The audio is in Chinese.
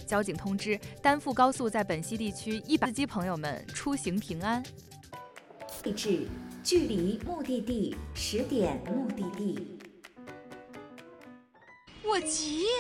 交警通知，丹阜高速在本溪地区100司机朋友们出行平安。 位置：距离目的地10点目的地。 我急。